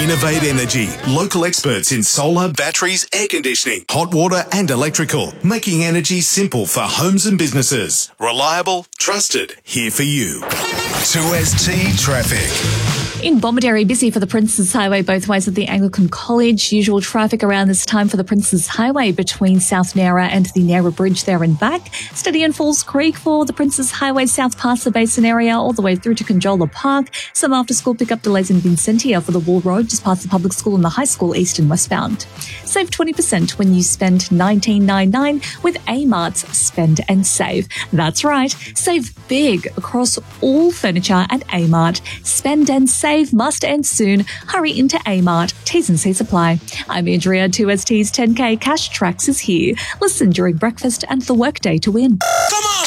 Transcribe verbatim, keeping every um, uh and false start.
Innovate Energy, local experts in solar, batteries, air conditioning, hot water and electrical, making energy simple for homes and businesses. Reliable, trusted, here for you. two S T Traffic. In Bomaderry, busy for the Princes Highway both ways at the Anglican College. Usual traffic around this time for the Princes Highway between South Nara and the Nara Bridge there and back. Steady in Falls Creek for the Princes Highway South past the Basin area all the way through to Conjola Park. Some after-school pickup delays in Vincentia for the Wall Road just past the public school and the high school east and westbound. Save twenty percent when you spend nineteen ninety-nine with A-Mart's Spend and Save. That's right, save big across all furniture at A-Mart. Spend and Save must end soon. Hurry into A-Mart. T's and C's apply. I'm Andrea. two S T's ten K Cash Tracks is here. Listen during breakfast and the workday to win. Come on!